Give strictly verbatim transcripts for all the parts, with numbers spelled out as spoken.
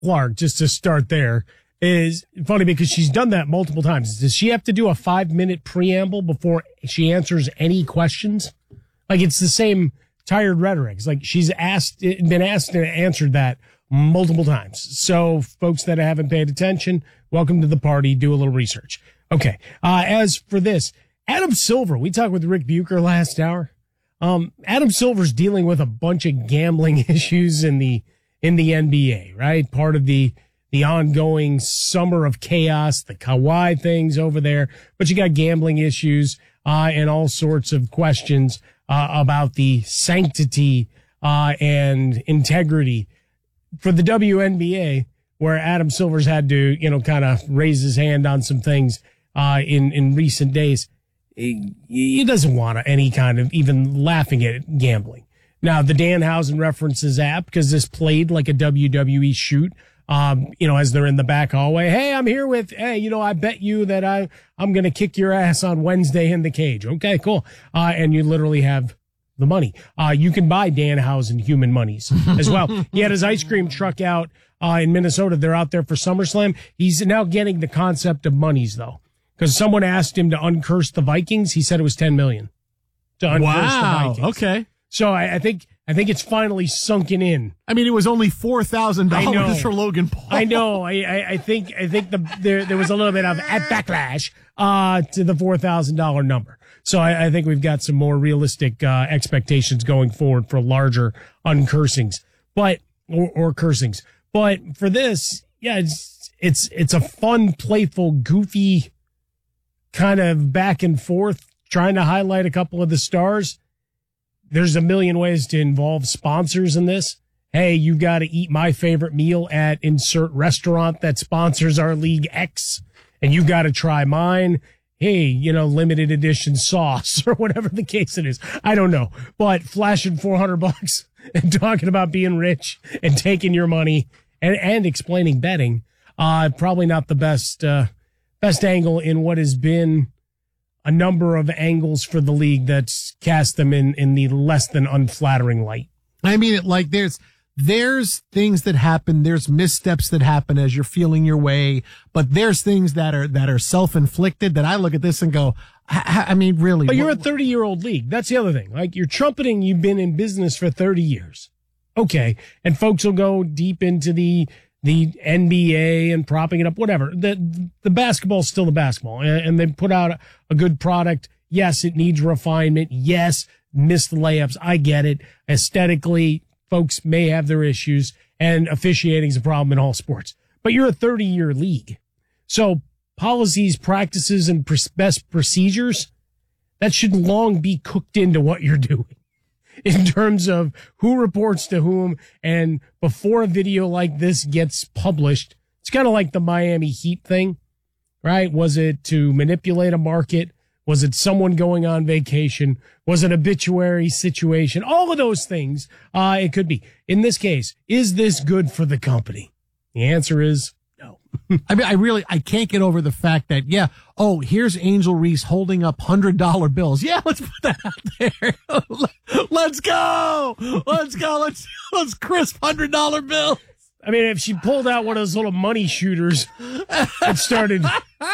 Clark, just to start there, is funny because she's done that multiple times. Does she have to do a five-minute preamble before she answers any questions? Like, it's the same tired rhetoric. It's like she's asked, been asked and answered that multiple times. So, folks that haven't paid attention, welcome to the party. Do a little research. Okay. Uh, as for this, Adam Silver, we talked with Rick Bucher last hour. Um, Adam Silver's dealing with a bunch of gambling issues in the, in the N B A, right? Part of the, the ongoing summer of chaos, the Kawhi things over there, but you got gambling issues, uh, and all sorts of questions, uh, about the sanctity, uh, and integrity for the W N B A, where Adam Silver's had to, you know, kind of raise his hand on some things, uh, in, in recent days. He, he doesn't want any kind of even laughing at gambling. Now, the Danhausen references app, because this played like a W W E shoot, um, you know, as they're in the back hallway. Hey, I'm here with, hey, you know, I bet you that I, I'm going to kick your ass on Wednesday in the cage. Okay, cool. Uh, and you literally have the money. Uh, you can buy Danhausen human monies as well. He had his ice cream truck out, uh, in Minnesota. They're out there for SummerSlam. He's now getting the concept of monies, though. Because someone asked him to uncurse the Vikings. He said it was ten million dollars to uncurse wow, the Vikings. Okay. So I, I think I think it's finally sunken in. I mean, it was only four thousand dollars for Logan Paul. I know. I, I, I think I think the there there was a little bit of a backlash uh, to the four thousand dollars number. So I, I think we've got some more realistic uh, expectations going forward for larger uncursings, but or, or cursings. But for this, yeah, it's it's it's a fun, playful, goofy kind of back and forth, trying to highlight a couple of the stars. There's a million ways to involve sponsors in this. Hey, you got to eat my favorite meal at insert restaurant that sponsors our League X, and you got to try mine. Hey, you know, limited edition sauce or whatever the case it is. I don't know. But flashing four hundred bucks and talking about being rich and taking your money and, and explaining betting, uh, probably not the best, uh, best angle in what has been a number of angles for the league that's cast them in, in the less than unflattering light. I mean, it like there's, there's things that happen. There's missteps that happen as you're feeling your way, but there's things that are, that are self-inflicted that I look at this and go, I, I mean, really. But you're a thirty year old league. That's the other thing. Like, you're trumpeting you've been in business for thirty years. Okay. And folks will go deep into the, the N B A and propping it up, whatever. The, the basketball's still the basketball, and they put out a, a good product. Yes, it needs refinement. Yes, missed layups. I get it. Aesthetically, folks may have their issues, and officiating's a problem in all sports. But you're a thirty year league. So policies, practices, and pr- best procedures, that should long be cooked into what you're doing, in terms of who reports to whom. And before a video like this gets published, it's kind of like the Miami Heat thing, right? Was it to manipulate a market? Was it someone going on vacation? Was it an obituary situation? All of those things, uh, it could be. In this case, is this good for the company? The answer is no. I mean, I really, I can't get over the fact that, yeah, oh, here's Angel Reese holding up one hundred dollar bills. Yeah, let's put that out there. Let's go. Let's go. Let's, let's crisp one hundred dollar bills. I mean, if she pulled out one of those little money shooters and started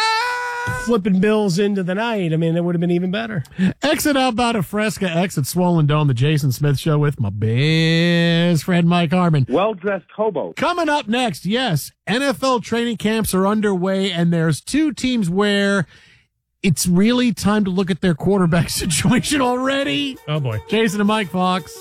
flipping bills into the night, I mean, it would have been even better. Exit Outbound of Fresca, exit Swollen Dome, the Jason Smith Show with my best friend Mike Harmon. Well-dressed hobo. Coming up next, yes, N F L training camps are underway, and there's two teams where it's really time to look at their quarterback situation already. Oh, boy. Jason and Mike Fox.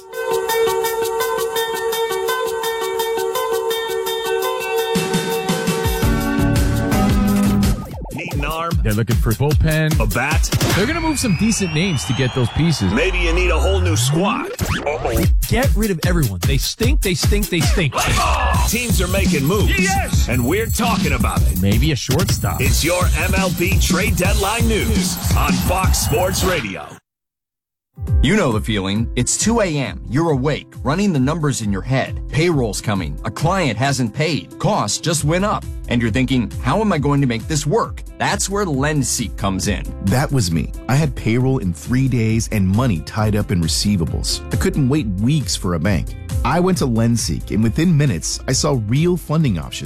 They're looking for bullpen, a bat. They're going to move some decent names to get those pieces. Maybe you need a whole new squad. Uh-oh. Get rid of everyone. They stink, they stink, they stink. Oh, teams are making moves. Yes! And we're talking about it. Maybe a shortstop. It's your M L B trade deadline news on Fox Sports Radio. You know the feeling. It's two a.m. You're awake, running the numbers in your head. Payroll's coming. A client hasn't paid. Costs just went up. And you're thinking, how am I going to make this work? That's where LendSeek comes in. That was me. I had payroll in three days and money tied up in receivables. I couldn't wait weeks for a bank. I went to LendSeek, and within minutes, I saw real funding options